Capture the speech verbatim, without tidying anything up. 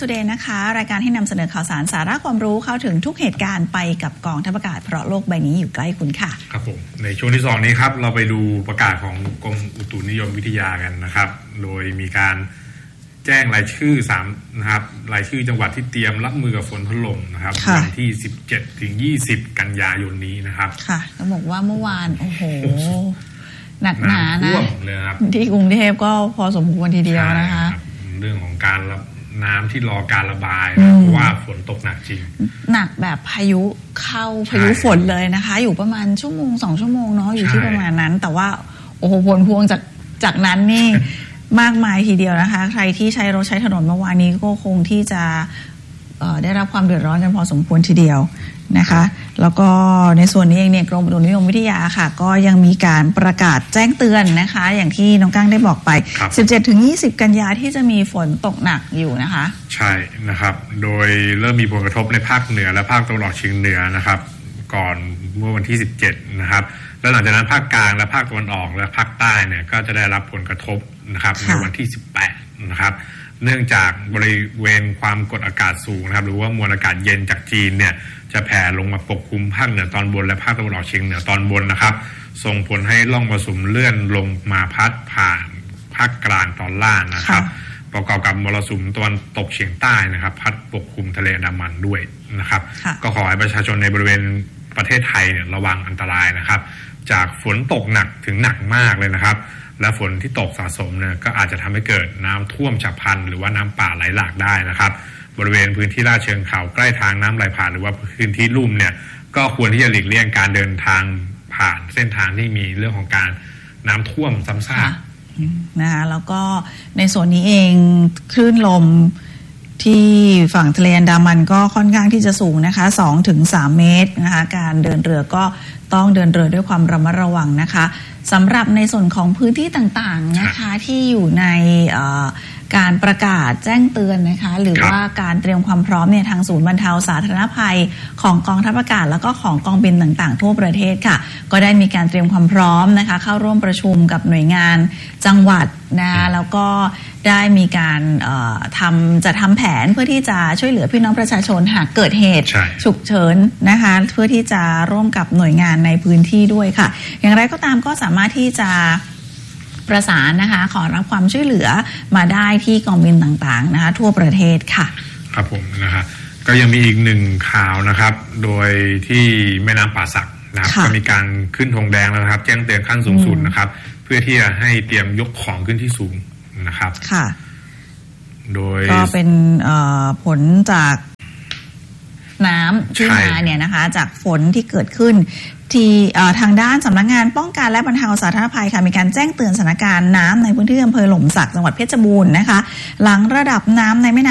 Today นะคะรายการที่นำเสนอข่าวสารสาระความรู้เข้าถึงทุกเหตุการณ์ไปกับกองทัพอากาศเพราะโลกใบนี้อยู่ใกล้คุณค่ะครับผมในช่วงที่สองนี้ครับเราไปดูประกาศของกรมอุตุนิยมวิทยากันนะครับโดยมีการแจ้งรายชื่อสามนะครับรายชื่อจังหวัดที่เตรียมรับมือกับฝนถล่มนะครับวันที่สิบเจ็ดถึงยี่สิบกันยายนนี้นะครับค่ะต้องบอกว่าเมื่อวานโอ้โหหนักหนานะที่กรุงเทพก็พอสมควรทีเดียวนะคะเรื่องของการน้ำที่รอการระบายนะเพราะว่าฝนตกหนักจริงหนักแบบพายุเข้าพายุฝนเลยนะคะอยู่ประมาณชั่วโมงสองชั่วโมงเนาะอยู่ที่ประมาณนั้นแต่ว่าโอ้โหผลพวงจากจากนั้นนี่ มากมายทีเดียวนะคะใครที่ใช้รถใช้ถนนเมื่อวานนี้ก็คงที่จะได้รับความเดือดร้อนกันพอสมควรทีเดียวนะคะแล้วก็ในส่วนนี้เองเนี่ยกรมอุตุนิยมวิทยาค่ะก็ยังมีการประกาศแจ้งเตือนนะคะอย่างที่น้องกั้งได้บอกไป สิบเจ็ดถึงยี่สิบ กันยาที่จะมีฝนตกหนักอยู่นะคะใช่นะครับโดยเริ่มมีผลกระทบในภาคเหนือและภาคตะวันออกเฉียงเหนือนะครับก่อนเมื่อวันที่สิบเจ็ดนะครับแล้วหลังจากนั้นภาคกลางและภาคตะวันออกและภาคใต้เนี่ยก็จะได้รับผลกระทบนะครับในวันที่สิบแปดนะครับเนื่องจากบริเวณความกดอากาศสูงนะครับหรือว่ามวลอากาศเย็นจากจีนเนี่ยจะแผ่ลงมาปกคลุมภาคเหนือตอนบนและภาคตะวันออกเฉียงเหนือตอนบนนะครับส่งผลให้ร่องมรสุมเลื่อนลงมาพัดผ่านภาคกลางตอนล่างนะครับประกอบกับมรสุมตะวันตกเฉียงใต้นะครับพัดปกคลุมทะเลอันดามันด้วยนะครับก็ขอให้ประชาชนในบริเวณประเทศไทยเนี่ยระวังอันตรายนะครับจากฝนตกหนักถึงหนักมากเลยนะครับและฝนที่ตกสะสมเนี่ยก็อาจจะทำให้เกิดน้ำท่วมฉับพลันหรือว่าน้ำป่าไหลหลากได้นะครับบริเวณพื้นที่ลาดเชิงเขาใกล้ทางน้ำไหลผ่านหรือว่าพื้นที่ลุ่มเนี่ยก็ควรที่จะหลีกเลี่ยงการเดินทางผ่านเส้นทางที่มีเรื่องของการน้ำท่วมซ้ำซากนะคะแล้วก็ในส่วนนี้เองคลื่นลมที่ฝั่งทะเลอันดามันก็ค่อนข้างที่จะสูงนะคะ สองถึงสาม เมตรนะคะการเดินเรือก็ต้องเดินเรือด้วยความระมัดระวังนะคะสำหรับในส่วนของพื้นที่ต่างๆนะคะที่อยู่ในการประกาศแจ้งเตือนนะคะหรือว่าการเตรียมความพร้อมเนี่ยทางศูนย์บรรเทาสาธารณภัยของกองทัพอากาศแล้วก็ของกองบินต่างๆทั่วประเทศค่ะก็ได้มีการเตรียมความพร้อมนะคะเข้าร่วมประชุมกับหน่วยงานจังหวัดนะคะแล้วก็ได้มีการทำจะทำแผนเพื่อที่จะช่วยเหลือพี่น้องประชาชนหากเกิดเหตุฉุกเฉินนะคะเพื่อที่จะร่วมกับหน่วยงานในพื้นที่ด้วยค่ะอย่างไรก็ตามก็สามารถที่จะประสานนะคะขอรับความช่วยเหลือมาได้ที่กองบินต่างๆนะคะทั่วประเทศค่ะครับผมนะคะก็ยังมีอีกหนึ่งข่าวนะครับโดยที่แม่น้ำป่าสักนะครับก็มีการขึ้นธงแดงแล้วนะครับแจ้งเตือนขั้นสูงสุดนะครับเพื่อที่จะให้เตรียมยกของขึ้นที่สูงนะครับค่ะโดยก็เป็นผลจากน้ำที่มาเนี่ยนะคะจากฝนที่เกิดขึ้นที่ทางด้านสำนักงานป้องกันและบรรเทาสาธารณภัยค่ะมีการแจ้งเตือนสถานการณ์น้ำในพื้นที่อำเภอหล่มสักจังหวัดเพชรบูรณ์นะคะหลังระดับน้ำในแม่น้ำ